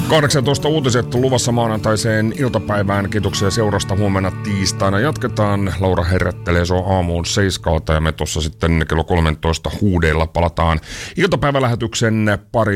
18 uutiset luvassa maanantaiseen iltapäivään. Kiitoksia seurasta. Huomenna tiistaina jatketaan. Laura herättelee sua aamuun 7 ja me tuossa sitten kello 13 huudeilla palataan iltapäivälähetyksen pari.